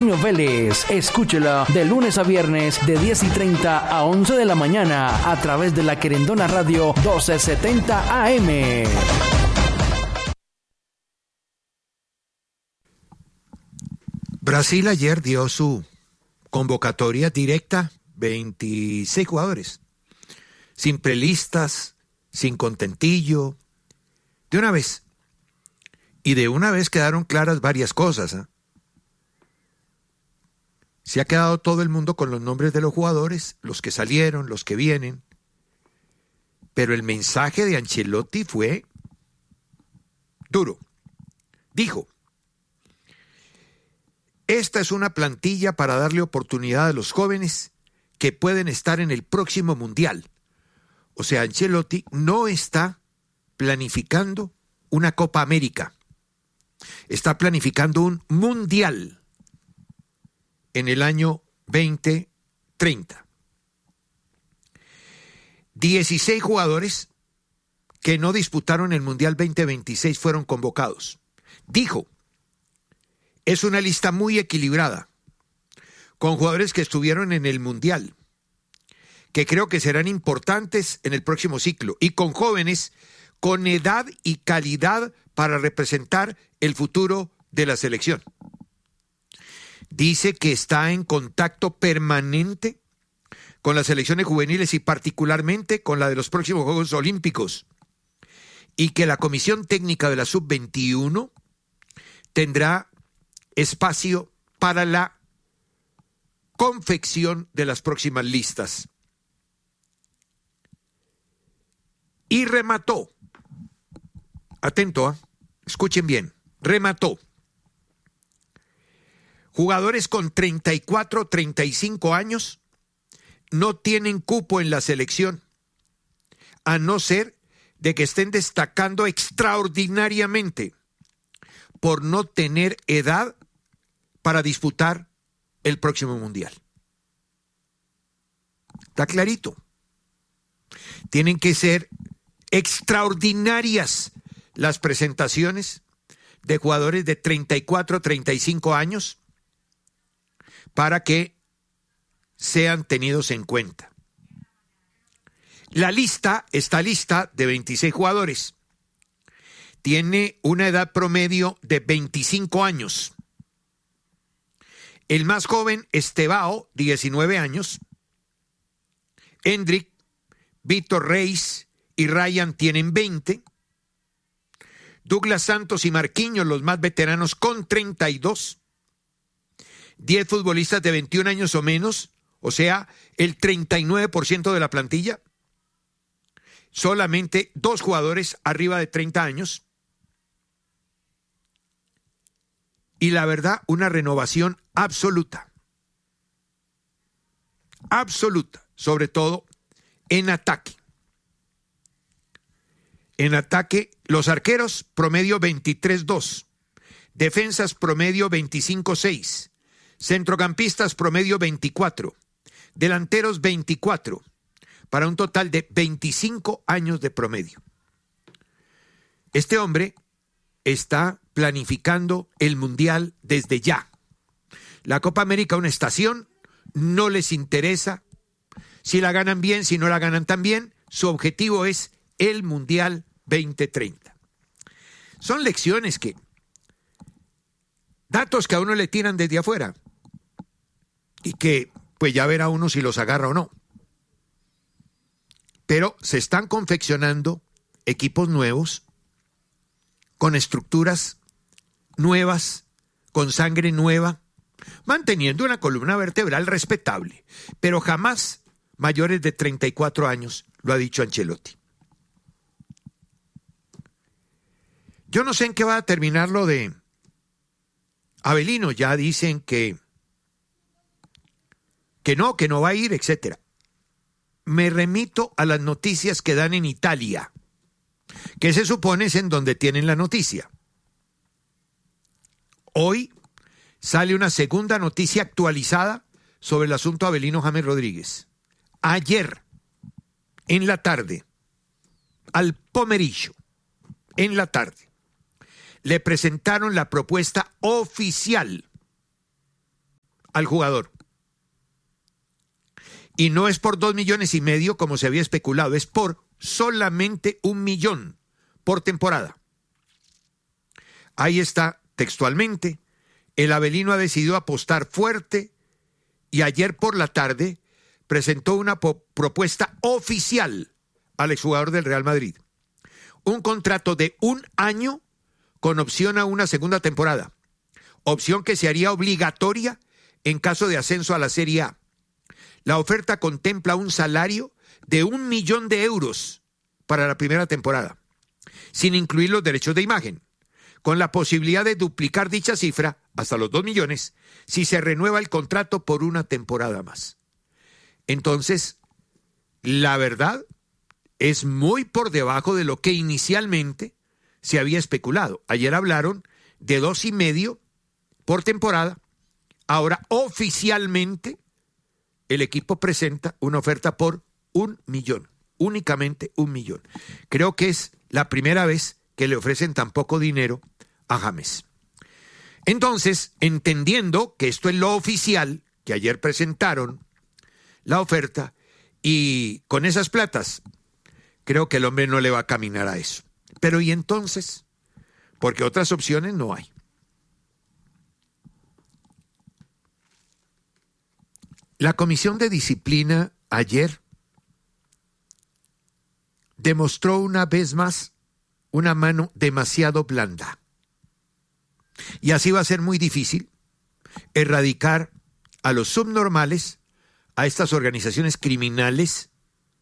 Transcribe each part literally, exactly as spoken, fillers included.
Antonio Vélez. Escúchela de lunes a viernes de diez y treinta a once de la mañana a través de la Querendona Radio doce setenta A M. Brasil ayer dio su convocatoria directa, veintiséis jugadores, sin prelistas, sin contentillo, de una vez. Y de una vez quedaron claras varias cosas. ¿eh? Se ha quedado todo el mundo con los nombres de los jugadores, los que salieron, los que vienen. Pero el mensaje de Ancelotti fue duro. Dijo: esta es una plantilla para darle oportunidad a los jóvenes que pueden estar en el próximo Mundial. O sea, Ancelotti no está planificando una Copa América. Está planificando un Mundial en el año veinte treinta. dieciséis jugadores que no disputaron el Mundial veinte veintiséis fueron convocados. Dijo: es una lista muy equilibrada, con jugadores que estuvieron en el Mundial, que creo que serán importantes en el próximo ciclo, y con jóvenes con edad y calidad para representar el futuro de la selección. Dice que está en contacto permanente con las selecciones juveniles y particularmente con la de los próximos Juegos Olímpicos, y que la Comisión Técnica de la sub veintiuno tendrá espacio para la confección de las próximas listas. Y remató, atento, ¿eh? Escuchen bien, remató: jugadores con treinta y cuatro, treinta y cinco años no tienen cupo en la selección, a no ser de que estén destacando extraordinariamente por no tener edad para disputar el próximo Mundial. Está clarito. Tienen que ser extraordinarias las presentaciones de jugadores de treinta y cuatro, treinta y cinco años para que sean tenidos en cuenta. La lista, esta lista de veintiséis jugadores, tiene una edad promedio de veinticinco años. El más joven, Estevao, diecinueve años. Hendrik, Víctor Reis y Ryan tienen veinte. Douglas Santos y Marquinhos, los más veteranos, con treinta y dos. diez futbolistas de veintiún años o menos, o sea, el treinta y nueve por ciento de la plantilla. Solamente dos jugadores arriba de treinta años. Y la verdad, una renovación absoluta. Absoluta, sobre todo en ataque. En ataque, los arqueros promedio veintitrés dos, defensas promedio veinticinco seis, centrocampistas promedio veinticuatro, delanteros veinticuatro, para un total de veinticinco años de promedio. Este hombre está planificando el Mundial desde ya. La Copa América, una estación, no les interesa si la ganan bien, si no la ganan tan bien. Su objetivo es el Mundial veinte treinta. Son lecciones que, datos que a uno le tiran desde afuera y que pues ya verá uno si los agarra o no. Pero se están confeccionando equipos nuevos, con estructuras nuevas, con sangre nueva, manteniendo una columna vertebral respetable, pero jamás mayores de treinta y cuatro años, lo ha dicho Ancelotti. Yo no sé en qué va a terminar lo de Avelino. Ya dicen que, que no, que no va a ir, etcétera. Me remito a las noticias que dan en Italia, que se supone es en donde tienen la noticia. Hoy sale una segunda noticia actualizada sobre el asunto Avelino James Rodríguez. Ayer, en la tarde, al Pomerillo, en la tarde, le presentaron la propuesta oficial al jugador. Y no es por dos millones y medio como se había especulado, es por solamente un millón por temporada. Ahí está textualmente. El Avelino ha decidido apostar fuerte y ayer por la tarde presentó una po- propuesta oficial al exjugador del Real Madrid. Un contrato de un año con opción a una segunda temporada. Opción que se haría obligatoria en caso de ascenso a la Serie A. La oferta contempla un salario de un millón de euros para la primera temporada, sin incluir los derechos de imagen, con la posibilidad de duplicar dicha cifra hasta los dos millones si se renueva el contrato por una temporada más. Entonces, la verdad es muy por debajo de lo que inicialmente se había especulado. Ayer hablaron de dos y medio por temporada. Ahora oficialmente el equipo presenta una oferta por un millón, únicamente un millón. Creo que es la primera vez que le ofrecen tan poco dinero a James. Entonces, entendiendo que esto es lo oficial, que ayer presentaron la oferta, y con esas platas, creo que el hombre no le va a caminar a eso. Pero ¿y entonces? Porque otras opciones no hay. La Comisión de Disciplina ayer demostró una vez más una mano demasiado blanda. Y así va a ser muy difícil erradicar a los subnormales, a estas organizaciones criminales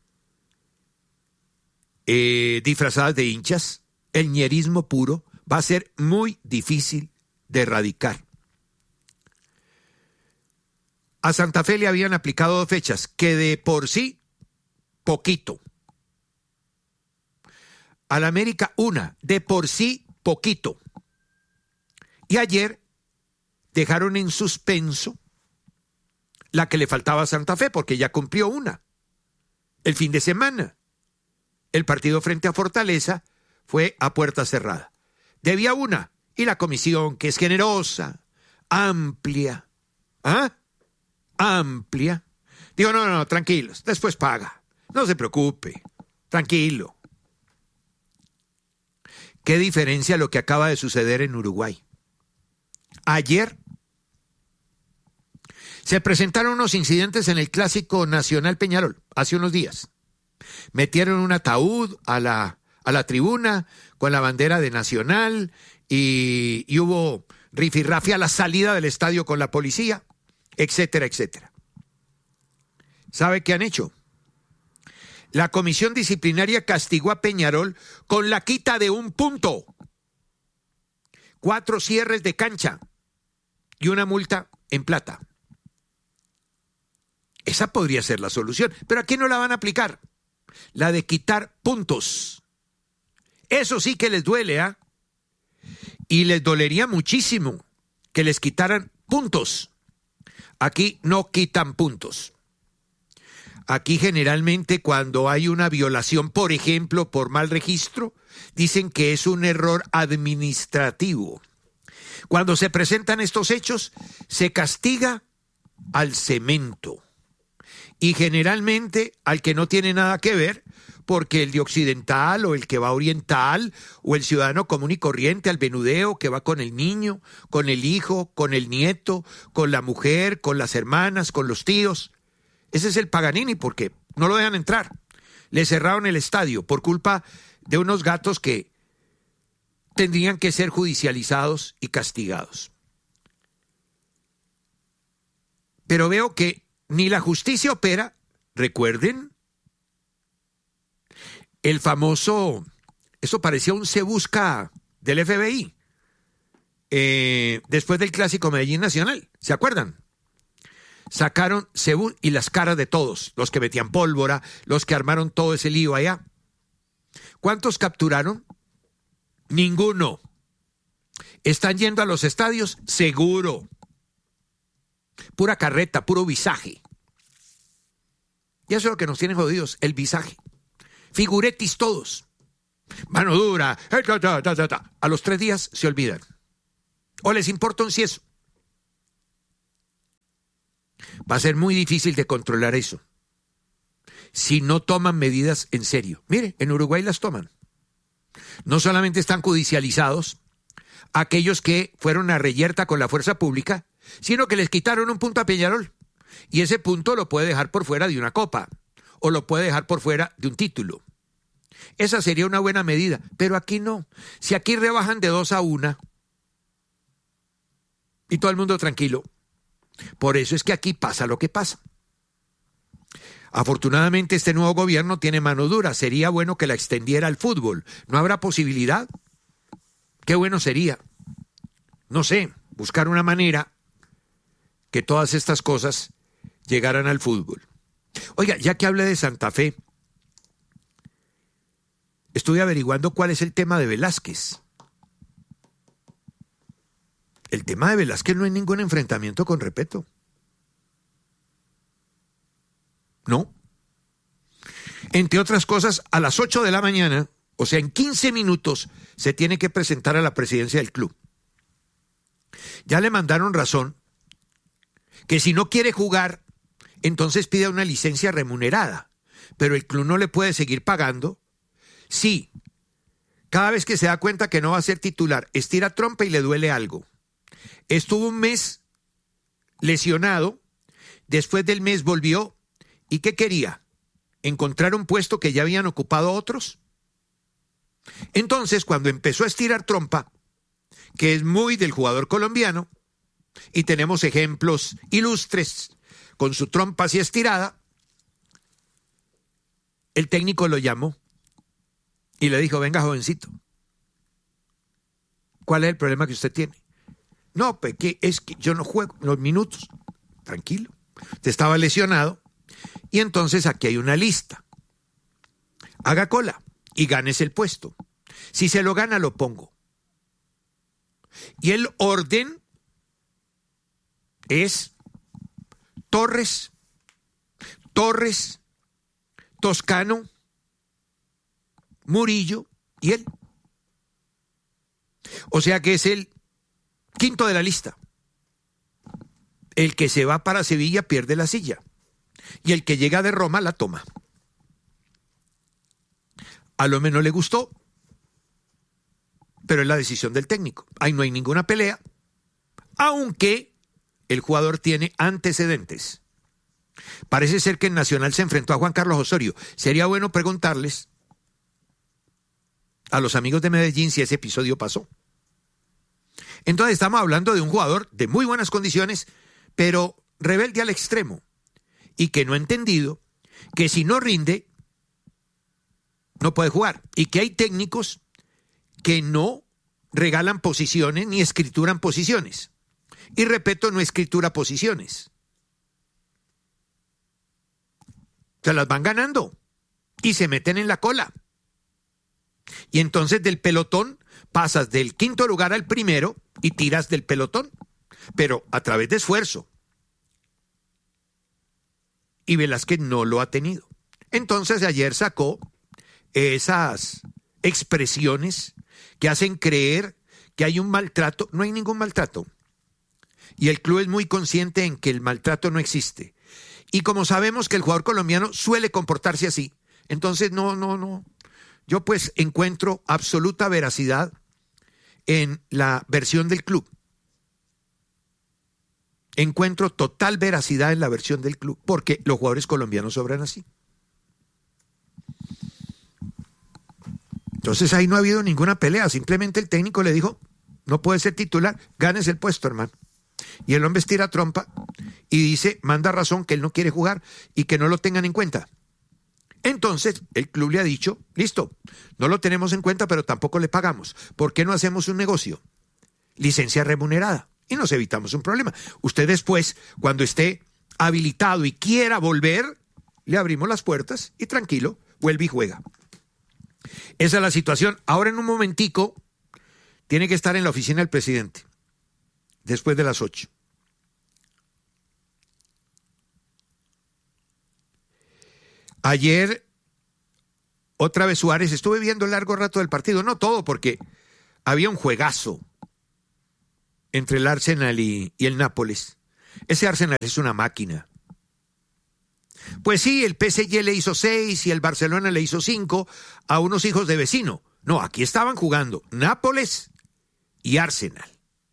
eh, disfrazadas de hinchas. El ñerismo puro va a ser muy difícil de erradicar. A Santa Fe le habían aplicado dos fechas, que de por sí, poquito. A la América una, de por sí, poquito. Y ayer dejaron en suspenso la que le faltaba a Santa Fe, porque ya cumplió una. El fin de semana, el partido frente a Fortaleza fue a puerta cerrada. Debía una, y la comisión, que es generosa, amplia, ¿ah? amplia, digo, no, no, no, tranquilos, después paga, no se preocupe, tranquilo. ¿Qué diferencia lo que acaba de suceder en Uruguay? Ayer se presentaron unos incidentes en el Clásico Nacional Peñarol, hace unos días. Metieron un ataúd a la, a la tribuna con la bandera de Nacional y, y hubo rifirrafe a la salida del estadio con la policía, etcétera, etcétera. ¿Sabe qué han hecho? La comisión disciplinaria castigó a Peñarol con la quita de un punto, cuatro cierres de cancha y una multa en plata. Esa podría ser la solución, pero aquí no la van a aplicar. La de quitar puntos. Eso sí que les duele, ¿ah? ¿eh? Y les dolería muchísimo que les quitaran puntos. Aquí no quitan puntos. Aquí generalmente cuando hay una violación, por ejemplo, por mal registro, dicen que es un error administrativo. Cuando se presentan estos hechos, se castiga al cemento. Y generalmente al que no tiene nada que ver, porque el de occidental o el que va oriental o el ciudadano común y corriente, al venudeo que va con el niño, con el hijo, con el nieto, con la mujer, con las hermanas, con los tíos. Ese es el Paganini, porque no lo dejan entrar. Le cerraron el estadio por culpa de unos gatos que tendrían que ser judicializados y castigados. Pero veo que ni la justicia opera. Recuerden el famoso, eso parecía un se busca del F B I, eh, después del Clásico Medellín Nacional, ¿se acuerdan? Sacaron Cebú y las caras de todos, los que metían pólvora, los que armaron todo ese lío allá. ¿Cuántos capturaron? Ninguno. ¿Están yendo a los estadios? Seguro. Pura carreta, puro visaje. Y eso es lo que nos tiene jodidos, el visaje. Figuretis todos. Mano dura. A los tres días se olvidan. O les importa un cieso. Va a ser muy difícil de controlar eso si no toman medidas en serio. Mire, en Uruguay las toman. No solamente están judicializados aquellos que fueron a reyerta con la fuerza pública, sino que les quitaron un punto a Peñarol. Y ese punto lo puede dejar por fuera de una copa o lo puede dejar por fuera de un título. Esa sería una buena medida, pero aquí no. Si aquí rebajan de dos a una y todo el mundo tranquilo, por eso es que aquí pasa lo que pasa. Afortunadamente este nuevo gobierno tiene mano dura. Sería bueno que la extendiera al fútbol. ¿No habrá posibilidad? Qué bueno sería. No sé, buscar una manera que todas estas cosas llegaran al fútbol. Oiga, ya que hablé de Santa Fe, estuve averiguando cuál es el tema de Velázquez. El tema de Velázquez no es ningún enfrentamiento con Repetto. No. Entre otras cosas, a las ocho de la mañana, o sea, en quince minutos, se tiene que presentar a la presidencia del club. Ya le mandaron razón que si no quiere jugar, entonces pida una licencia remunerada, pero el club no le puede seguir pagando. Sí, cada vez que se da cuenta que no va a ser titular, estira trompa y le duele algo. Estuvo un mes lesionado, después del mes volvió, ¿y qué quería? ¿Encontrar un puesto que ya habían ocupado otros? Entonces, cuando empezó a estirar trompa, que es muy del jugador colombiano, y tenemos ejemplos ilustres con su trompa así estirada, el técnico lo llamó y le dijo: venga, jovencito, ¿cuál es el problema que usted tiene? No, pues que es que yo no juego los minutos. Tranquilo, usted estaba lesionado y entonces aquí hay una lista. Haga cola y ganes el puesto. Si se lo gana, lo pongo. Y el orden es Torres, Torres, Toscano, Murillo y él. O sea que es el quinto de la lista. El que se va para Sevilla pierde la silla y el que llega de Roma la toma. A lo menos le gustó, pero es la decisión del técnico. Ahí no hay ninguna pelea, aunque el jugador tiene antecedentes. Parece ser que en Nacional se enfrentó a Juan Carlos Osorio. Sería bueno preguntarles a los amigos de Medellín si ese episodio pasó. Entonces estamos hablando de un jugador de muy buenas condiciones, pero rebelde al extremo, y que no ha entendido que si no rinde, no puede jugar, y que hay técnicos que no regalan posiciones ni escrituran posiciones. Y Repetto no escritura posiciones. Se las van ganando y se meten en la cola. Y entonces del pelotón pasas del quinto lugar al primero y tiras del pelotón, pero a través de esfuerzo. Y Velázquez no lo ha tenido. Entonces ayer sacó esas expresiones que hacen creer que hay un maltrato. No hay ningún maltrato. Y el club es muy consciente en que el maltrato no existe. Y como sabemos que el jugador colombiano suele comportarse así, entonces no, no, no. Yo pues encuentro absoluta veracidad en la versión del club. Encuentro total veracidad en la versión del club, porque los jugadores colombianos obran así. Entonces ahí no ha habido ninguna pelea, simplemente el técnico le dijo: no puede ser titular, ganes el puesto, hermano. Y el hombre estira trompa y dice, manda razón que él no quiere jugar y que no lo tengan en cuenta. Entonces el club le ha dicho, listo, no lo tenemos en cuenta, pero tampoco le pagamos. ¿Por qué no hacemos un negocio? Licencia remunerada y nos evitamos un problema. Usted después, cuando esté habilitado y quiera volver, le abrimos las puertas y tranquilo, vuelve y juega. Esa es la situación. Ahora en un momentico tiene que estar en la oficina del presidente, después de las ocho. Ayer, otra vez Suárez, estuve viendo el largo rato del partido, no todo, porque había un juegazo entre el Arsenal y, y el Nápoles. Ese Arsenal es una máquina. Pues sí, el P S G le hizo seis y el Barcelona le hizo cinco a unos hijos de vecino. No, aquí estaban jugando Nápoles y Arsenal.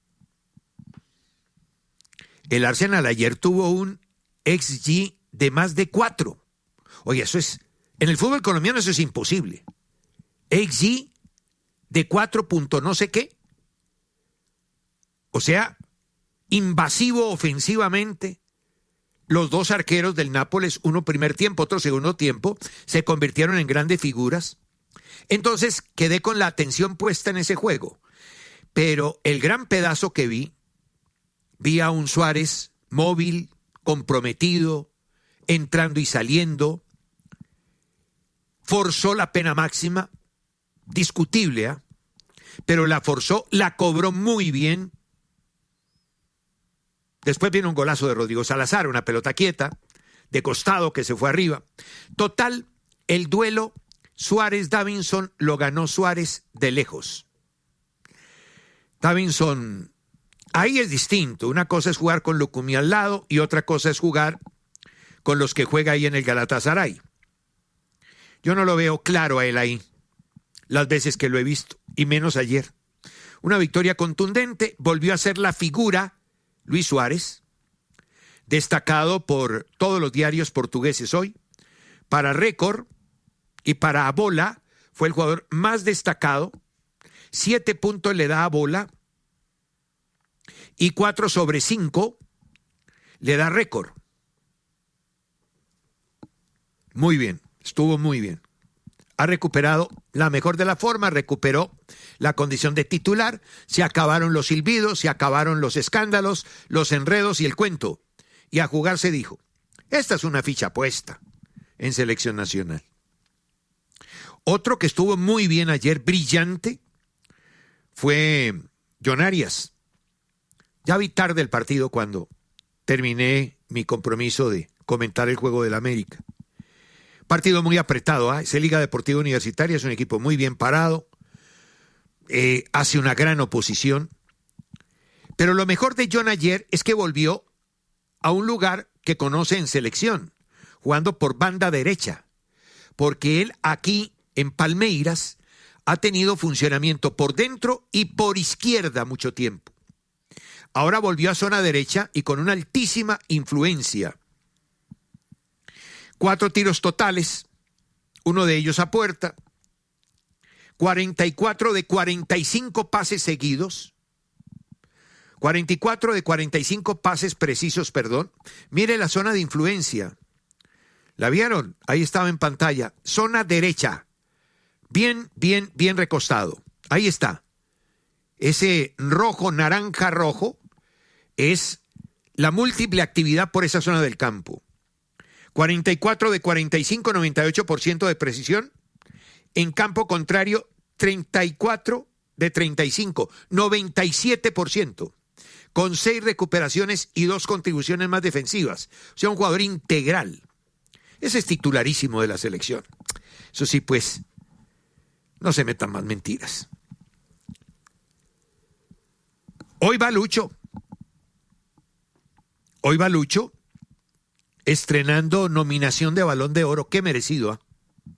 El Arsenal ayer tuvo un X G de más de cuatro. Oye, eso es, en el fútbol colombiano eso es imposible. X G de cuatro punto no sé qué. O sea, invasivo ofensivamente. Los dos arqueros del Nápoles, uno primer tiempo, otro segundo tiempo, se convirtieron en grandes figuras. Entonces quedé con la atención puesta en ese juego. Pero el gran pedazo que vi, vi a un Suárez móvil, comprometido, entrando y saliendo, forzó la pena máxima, discutible, ¿eh? Pero la forzó, la cobró muy bien. Después viene un golazo de Rodrigo Salazar, una pelota quieta, de costado que se fue arriba. Total, el duelo Suárez-Davinson lo ganó Suárez de lejos. Davinson, ahí es distinto. Una cosa es jugar con Lucumí al lado y otra cosa es jugar con los que juega ahí en el Galatasaray. Yo no lo veo claro a él ahí, las veces que lo he visto, y menos ayer. Una victoria contundente, volvió a ser la figura Luis Suárez, destacado por todos los diarios portugueses hoy. Para Récord y para Bola fue el jugador más destacado. Siete puntos le da a Bola y cuatro sobre cinco le da Récord. Muy bien, estuvo muy bien. Ha recuperado la mejor de la forma, recuperó la condición de titular, se acabaron los silbidos, se acabaron los escándalos, los enredos y el cuento. Y a jugar se dijo, esta es una ficha puesta en selección nacional. Otro que estuvo muy bien ayer, brillante, fue John Arias. Ya vi tarde el partido cuando terminé mi compromiso de comentar el juego del América. Partido muy apretado, ¿eh? Es Liga Deportiva Universitaria, es un equipo muy bien parado, eh, hace una gran oposición. Pero lo mejor de John ayer es que volvió a un lugar que conoce en selección, jugando por banda derecha, porque él aquí en Palmeiras ha tenido funcionamiento por dentro y por izquierda mucho tiempo. Ahora volvió a zona derecha y con una altísima influencia. Cuatro tiros totales, uno de ellos a puerta, cuarenta y cuatro de cuarenta y cinco pases seguidos, cuarenta y cuatro de cuarenta y cinco pases precisos, perdón. Mire la zona de influencia. ¿La vieron? Ahí estaba en pantalla. Zona derecha. Bien, bien, bien recostado. Ahí está. Ese rojo, naranja, rojo es la múltiple actividad por esa zona del campo. cuarenta y cuatro de cuarenta y cinco, noventa y ocho por ciento de precisión. En campo contrario, treinta y cuatro de treinta y cinco, noventa y siete por ciento. Con seis recuperaciones y dos contribuciones más defensivas. O sea, un jugador integral. Ese es titularísimo de la selección. Eso sí, pues, no se metan más mentiras. Hoy va Lucho. Hoy va Lucho. Estrenando nominación de Balón de Oro, qué merecido, ¿eh?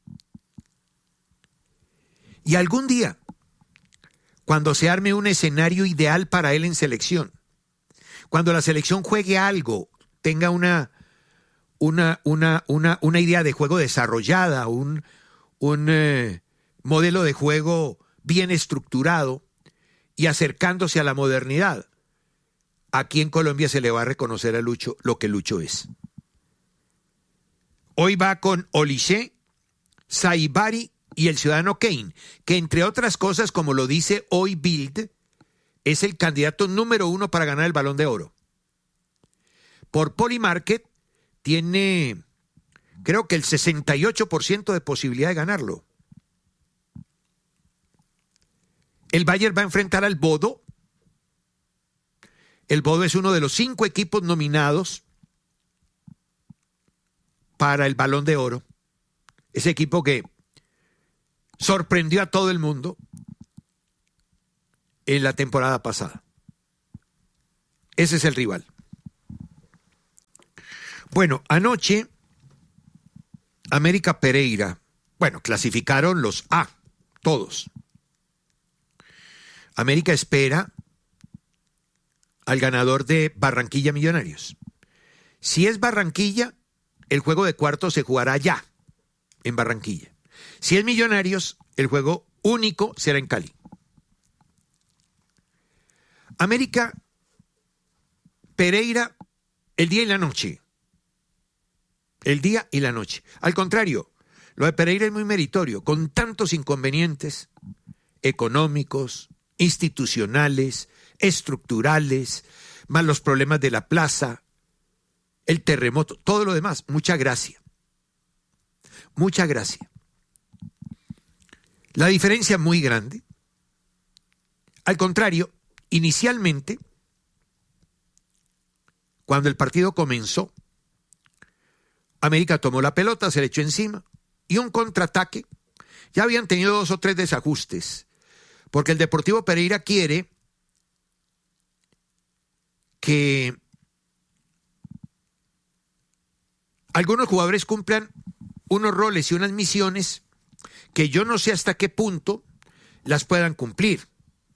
Y algún día, cuando se arme un escenario ideal para él en selección, cuando la selección juegue algo, tenga una, una, una, una, una idea de juego desarrollada, un, un eh, modelo de juego bien estructurado y acercándose a la modernidad, aquí en Colombia se le va a reconocer a Lucho lo que Lucho es. Hoy va con Olise, Saibari y el Ciudadano Kane, que entre otras cosas, como lo dice hoy Bild, es el candidato número uno para ganar el Balón de Oro. Por Polymarket tiene, creo que el sesenta y ocho por ciento de posibilidad de ganarlo. El Bayern va a enfrentar al Bodo. El Bodo es uno de los cinco equipos nominados para el Balón de Oro. Ese equipo que sorprendió a todo el mundo en la temporada pasada. Ese es el rival. Bueno, anoche América Pereira. Bueno, clasificaron los A, todos. América espera al ganador de Barranquilla Millonarios. Si es Barranquilla, el juego de cuartos se jugará ya, en Barranquilla. Si es Millonarios, el juego único será en Cali. América Pereira, el día y la noche. El día y la noche. Al contrario, lo de Pereira es muy meritorio, con tantos inconvenientes económicos, institucionales, estructurales, más los problemas de la plaza, el terremoto, todo lo demás. Mucha gracia. Mucha gracia. La diferencia es muy grande. Al contrario, inicialmente, cuando el partido comenzó, América tomó la pelota, se le echó encima, y un contraataque. Ya habían tenido dos o tres desajustes, porque el Deportivo Pereira quiere que algunos jugadores cumplan unos roles y unas misiones que yo no sé hasta qué punto las puedan cumplir.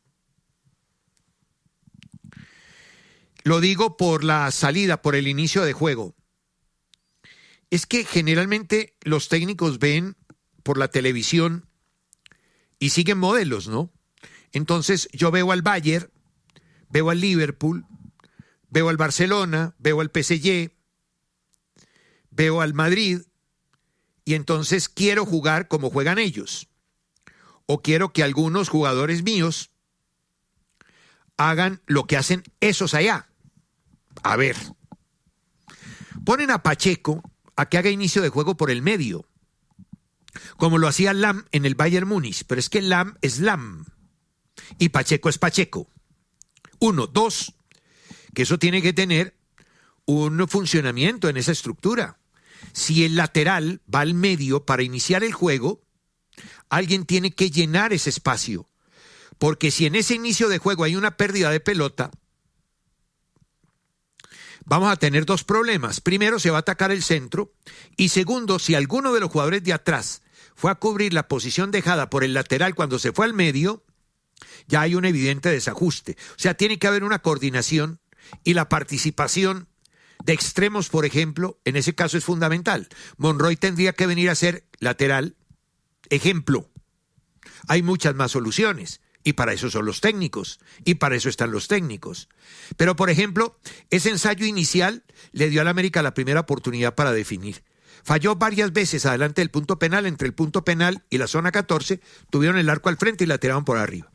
Lo digo por la salida, por el inicio de juego. Es que generalmente los técnicos ven por la televisión y siguen modelos, ¿no? Entonces yo veo al Bayern, veo al Liverpool, veo al Barcelona, veo al P S G, veo al Madrid, y entonces quiero jugar como juegan ellos. O quiero que algunos jugadores míos hagan lo que hacen esos allá. A ver, ponen a Pacheco a que haga inicio de juego por el medio, como lo hacía Lam en el Bayern Múnich, pero es que Lam es Lam y Pacheco es Pacheco. Uno, dos, que eso tiene que tener un funcionamiento en esa estructura. Si el lateral va al medio para iniciar el juego, alguien tiene que llenar ese espacio, porque si en ese inicio de juego hay una pérdida de pelota, vamos a tener dos problemas. Primero, se va a atacar el centro, y segundo, si alguno de los jugadores de atrás fue a cubrir la posición dejada por el lateral cuando se fue al medio, ya hay un evidente desajuste. O sea, tiene que haber una coordinación, y la participación de extremos, por ejemplo, en ese caso es fundamental. Monroy tendría que venir a ser lateral. Ejemplo. Hay muchas más soluciones. Y para eso son los técnicos, y para eso están los técnicos. Pero, por ejemplo, ese ensayo inicial le dio al América la primera oportunidad para definir. Falló varias veces adelante del punto penal, entre el punto penal y la zona catorce, tuvieron el arco al frente y la tiraron por arriba.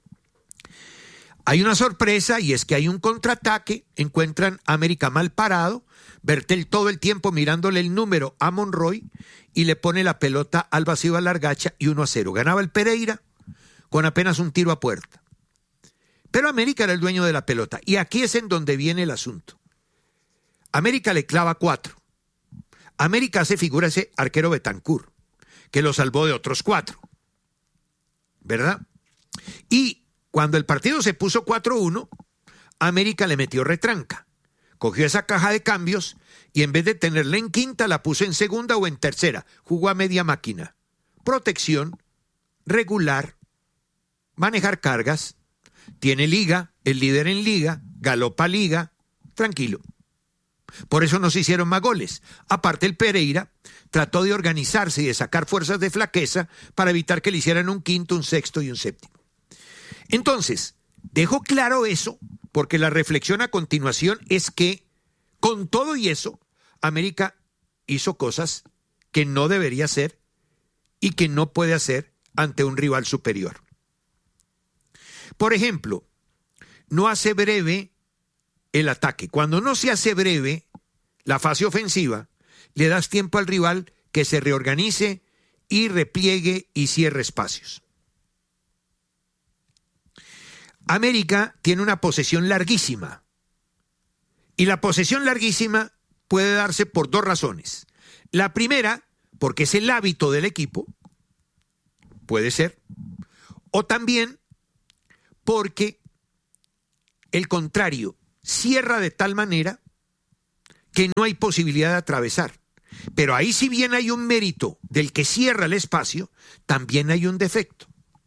Hay una sorpresa, y es que hay un contraataque, encuentran a América mal parado, Bertel todo el tiempo mirándole el número a Monroy, y le pone la pelota al vacío a Largacha, y uno a cero. Ganaba el Pereira con apenas un tiro a puerta. Pero América era el dueño de la pelota, y aquí es en donde viene el asunto. América le clava cuatro. América hace figura ese arquero Betancur, que lo salvó de otros cuatro, ¿verdad? Y cuando el partido se puso cuatro uno, América le metió retranca. Cogió esa caja de cambios y en vez de tenerla en quinta, la puso en segunda o en tercera. Jugó a media máquina. Protección, regular, manejar cargas, tiene liga, el líder en liga, galopa liga, tranquilo. Por eso no se hicieron más goles. Aparte, el Pereira trató de organizarse y de sacar fuerzas de flaqueza para evitar que le hicieran un quinto, un sexto y un séptimo. Entonces, dejo claro eso, porque la reflexión a continuación es que, con todo y eso, América hizo cosas que no debería hacer y que no puede hacer ante un rival superior. Por ejemplo, no hace breve el ataque. Cuando no se hace breve la fase ofensiva, le das tiempo al rival que se reorganice y repliegue y cierre espacios. América tiene una posesión larguísima, y la posesión larguísima puede darse por dos razones. La primera, porque es el hábito del equipo, puede ser, o también porque el contrario cierra de tal manera que no hay posibilidad de atravesar. Pero ahí, si bien hay un mérito del que cierra el espacio, también hay un defecto.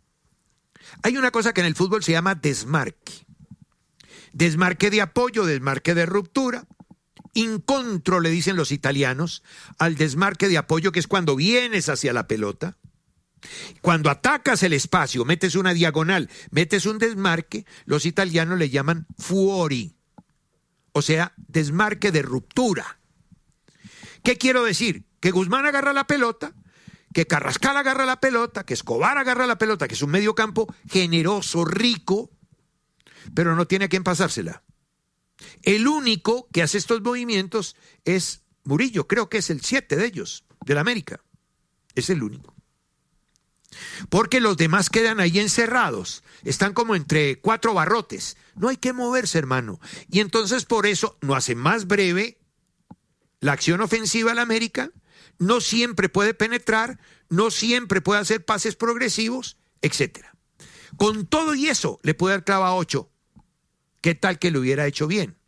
Hay una cosa que en el fútbol se llama desmarque. Desmarque de apoyo, desmarque de ruptura. Incontro, le dicen los italianos, al desmarque de apoyo, que es cuando vienes hacia la pelota. Cuando atacas el espacio, metes una diagonal, metes un desmarque, los italianos le llaman fuori, o sea, desmarque de ruptura. ¿Qué quiero decir? Que Guzmán agarra la pelota, que Carrascal agarra la pelota, que Escobar agarra la pelota, que es un medio campo generoso, rico, pero no tiene a quién pasársela. El único que hace estos movimientos es Murillo, creo que es el siete de ellos, del América. Es el único. Porque los demás quedan ahí encerrados, están como entre cuatro barrotes. No hay que moverse, hermano. Y entonces por eso no hace más breve la acción ofensiva al América, no siempre puede penetrar, no siempre puede hacer pases progresivos, etcétera. Con todo y eso le puede dar clava a ocho. ¿Qué tal que lo hubiera hecho bien?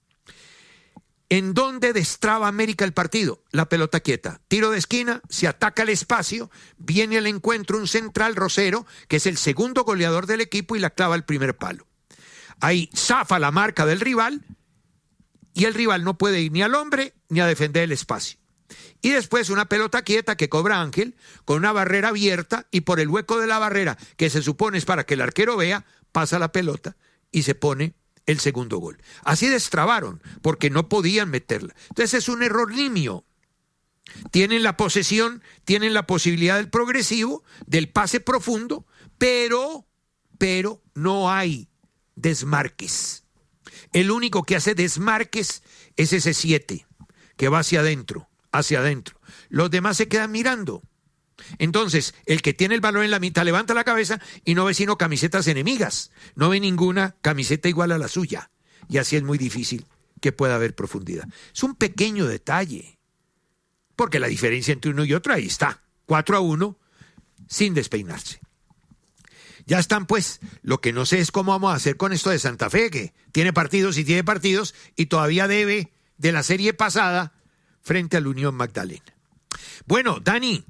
¿En dónde destraba América el partido? La pelota quieta. Tiro de esquina, se ataca el espacio, viene al encuentro un central, Rosero, que es el segundo goleador del equipo, y la clava el primer palo. Ahí zafa la marca del rival y el rival no puede ir ni al hombre ni a defender el espacio. Y después una pelota quieta que cobra Ángel con una barrera abierta, y por el hueco de la barrera, que se supone es para que el arquero vea, pasa la pelota y se pone el segundo gol. Así destrabaron, porque no podían meterla. Entonces es un error nimio. Tienen la posesión, tienen la posibilidad del progresivo, del pase profundo, pero, pero no hay desmarques. El único que hace desmarques es ese siete, que va hacia adentro, hacia adentro. Los demás se quedan mirando. Entonces, el que tiene el balón en la mitad levanta la cabeza y no ve sino camisetas enemigas, no ve ninguna camiseta igual a la suya, y así es muy difícil que pueda haber profundidad. Es un pequeño detalle, porque la diferencia entre uno y otro ahí está, cuatro a uno, sin despeinarse. Ya están, pues. Lo que no sé es cómo vamos a hacer con esto de Santa Fe, que tiene partidos y tiene partidos y todavía debe de la serie pasada frente al Unión Magdalena. Bueno, Dani.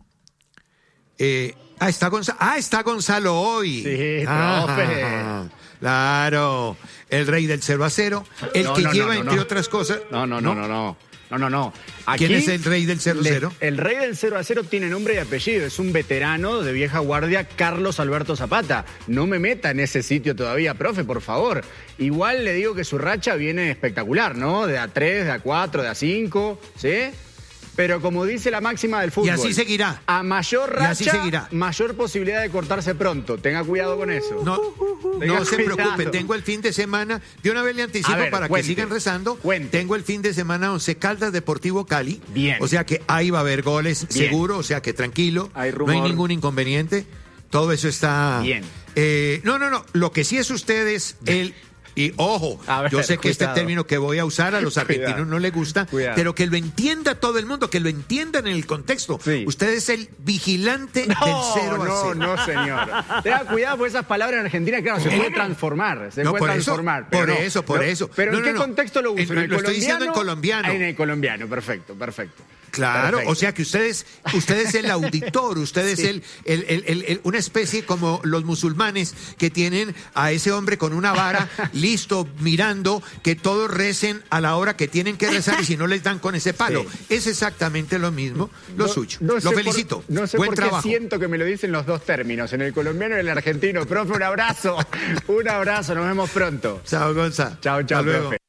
Eh, ah, está Gonzalo, ah, está Gonzalo hoy. Sí, ah, profe. Claro, el rey del cero a cero, el no, que no, lleva, no, entre no. otras cosas. No, no, no, no, no. No, no, no. Aquí, ¿Quién es el rey del cero a cero? Le, el rey del cero a cero tiene nombre y apellido. Es un veterano de vieja guardia, Carlos Alberto Zapata. No me meta en ese sitio todavía, profe, por favor. Igual le digo que su racha viene espectacular, ¿no? De a tres, de a cuatro, de a cinco, ¿sí? Pero como dice la máxima del fútbol... Y así seguirá. A mayor racha, y así seguirá. Mayor posibilidad de cortarse pronto. Tenga cuidado con eso. No, Tenga no se cuidado. preocupe, tengo el fin de semana, de una vez le anticipo A ver, para cuente, que sigan rezando, cuente. tengo el fin de semana Once Caldas Deportivo Cali, Bien. O sea que ahí va a haber goles, Bien. seguro, o sea que tranquilo, Hay no rumor. hay ningún inconveniente, todo eso está... Bien. Eh, no, no, no, lo que sí es ustedes, el... Y ojo, A ver, yo sé que cuidado. este término que voy a usar a los argentinos Cuidado. no les gusta, Cuidado. pero que lo entienda todo el mundo, que lo entiendan en el contexto. Sí. Usted es el vigilante No, del cero a no, cero. no, señor. Tenga cuidado por esas palabras en Argentina, claro, se puede transformar. Se No, puede por eso, transformar. por pero no. eso, por No, eso. Pero No, ¿en no, qué no. contexto lo uso? En- ¿En el lo estoy diciendo en colombiano. En el colombiano, perfecto, perfecto. Claro, Perfecto. o sea que ustedes, usted es el auditor, usted es Sí. el, el, el, el- el- una especie como los musulmanes que tienen a ese hombre con una vara, listo, mirando que todos recen a la hora que tienen que rezar y si no les dan con ese palo. Sí. Es exactamente lo mismo, lo No- suyo. no lo sé por- felicito. no sé Buen por trabajo. qué siento que me lo dicen los dos términos, en el colombiano y en el argentino. Profe, un abrazo. Un abrazo, nos vemos pronto. Chao, Gonza. Chao, chao, Hasta luego. profe.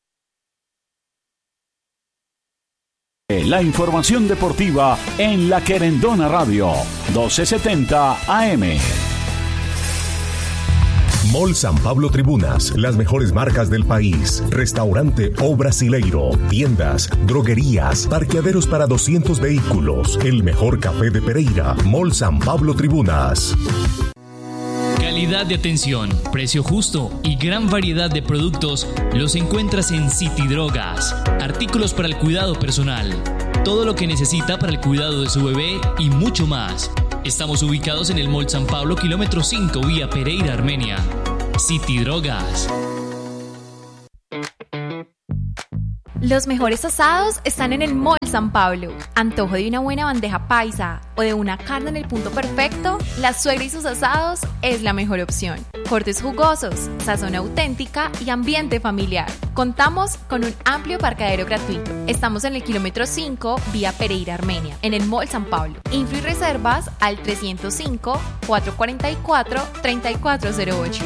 La información deportiva en La Querendona Radio, doce setenta A M. Mall San Pablo Tribunas, las mejores marcas del país. Restaurante O Brasileiro, tiendas, droguerías, parqueaderos para doscientos vehículos. El mejor café de Pereira. Mall San Pablo Tribunas. Calidad de atención, precio justo y gran variedad de productos los encuentras en City Drogas. Artículos para el cuidado personal, todo lo que necesita para el cuidado de su bebé y mucho más. Estamos ubicados en el Mall San Pablo, kilómetro cinco, vía Pereira, Armenia. City Drogas. Los mejores asados están en el Mall San Pablo. Antojo de una buena bandeja paisa o de una carne en el punto perfecto, La Suegra y sus asados es la mejor opción. Cortes jugosos, sazón auténtica y ambiente familiar. Contamos con un amplio parqueadero gratuito. Estamos en el kilómetro cinco, vía Pereira, Armenia, en el Mall San Pablo. Info y reservas al trescientos cinco, cuatrocientos cuarenta y cuatro, treinta y cuatro cero ocho.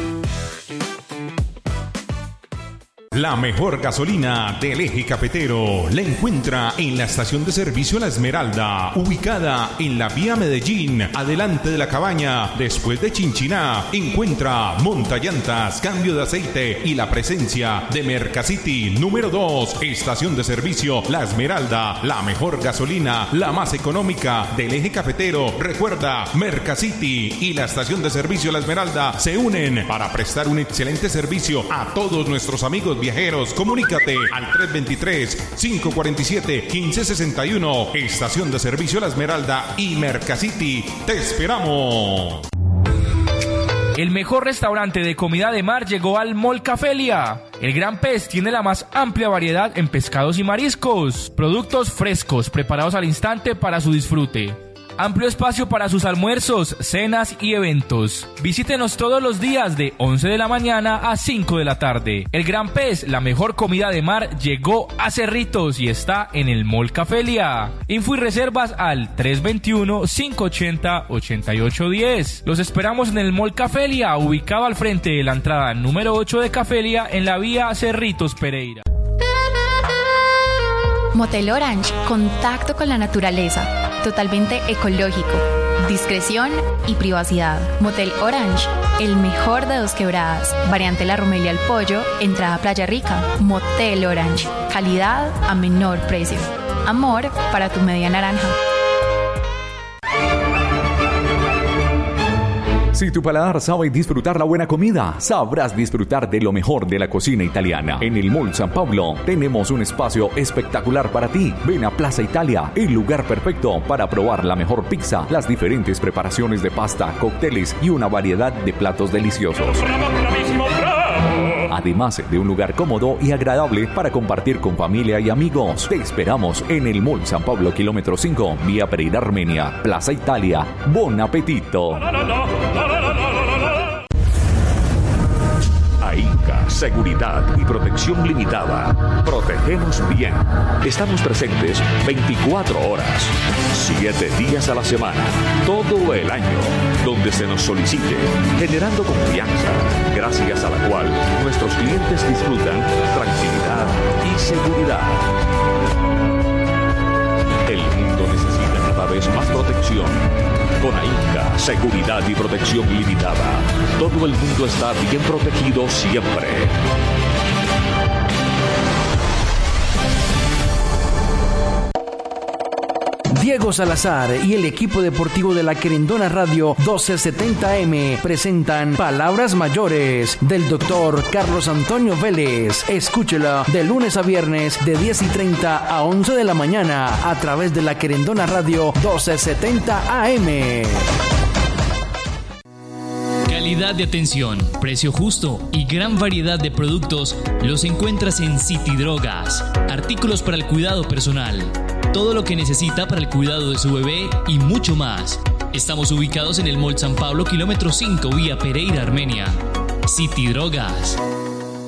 La mejor gasolina del eje cafetero la encuentra en la estación de servicio La Esmeralda, ubicada en la vía Medellín, adelante de la cabaña, después de Chinchiná. Encuentra montallantas, cambio de aceite y la presencia de Mercacity número dos, estación de servicio La Esmeralda, la mejor gasolina, la más económica del eje cafetero. Recuerda, Mercacity y la estación de servicio La Esmeralda se unen para prestar un excelente servicio a todos nuestros amigos viajeros. Comunícate al tres veintitrés, cinco cuarenta y siete, quince sesenta y uno. Estación de servicio La Esmeralda y Mercacity. ¡Te esperamos! El mejor restaurante de comida de mar llegó al Mall Cafelia. El Gran Pez tiene la más amplia variedad en pescados y mariscos. Productos frescos preparados al instante para su disfrute. Amplio espacio para sus almuerzos, cenas y eventos. Visítenos todos los días de once de la mañana a cinco de la tarde. El Gran Pez, la mejor comida de mar, llegó a Cerritos y está en el Mall Cafelia. Info y reservas al tres veintiuno, cinco ochenta, ochenta y ocho diez. Los esperamos en el Mall Cafelia, ubicado al frente de la entrada número ocho de Cafelia en la vía Cerritos Pereira. Motel Orange, contacto con la naturaleza. Totalmente ecológico, discreción y privacidad. Motel Orange, el mejor de Dos Quebradas. Variante La Romelia al Pollo, entrada Playa Rica. Motel Orange, calidad a menor precio. Amor para tu media naranja. Si tu paladar sabe disfrutar la buena comida, sabrás disfrutar de lo mejor de la cocina italiana. En el Mall San Pablo tenemos un espacio espectacular para ti. Ven a Plaza Italia, el lugar perfecto para probar la mejor pizza, las diferentes preparaciones de pasta, cócteles y una variedad de platos deliciosos. Además de un lugar cómodo y agradable para compartir con familia y amigos. Te esperamos en el Mall San Pablo, kilómetro cinco, vía Pereira, Armenia. Plaza Italia. Bon apetito. AINCA, Seguridad y Protección Limitada. Protegemos bien. Estamos presentes veinticuatro horas, siete días a la semana, todo el año, donde se nos solicite, generando confianza, gracias a la cual nuestros clientes disfrutan tranquilidad y seguridad. El mundo necesita cada vez más protección. Con AINCA, Seguridad y Protección Limitada, todo el mundo está bien protegido siempre. Diego Salazar y el equipo deportivo de la Querendona Radio doce setenta eme presentan Palabras Mayores del doctor Carlos Antonio Vélez. Escúchela de lunes a viernes de diez y treinta a once de la mañana a través de la Querendona Radio doce setenta A M. Calidad de atención, precio justo y gran variedad de productos los encuentras en City Drogas. Artículos para el cuidado personal. Todo lo que necesita para el cuidado de su bebé y mucho más. Estamos ubicados en el Mall San Pablo, kilómetro cinco, vía Pereira, Armenia. City Drogas.